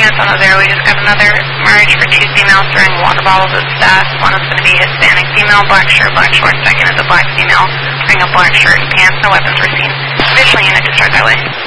units on those airways. We just got another marriage for 2 females throwing water bottles at staff. One is going to be Hispanic female, black shirt, black shorts. Second is a black female wearing a black shirt and pants. No weapons were seen. Visual unit to start that way.